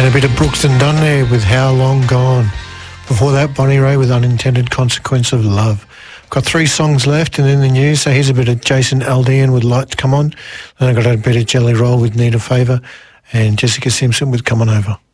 And a bit of Brooks and Dunn there with How Long Gone. Before that, Bonnie Raitt with Unintended Consequence of Love. Got 3 songs left and in the news, so here's a bit of Jason Aldean with Lights Come On. Then I got a bit of Jelly Roll with Need a Favour and Jessica Simpson with Come On Over.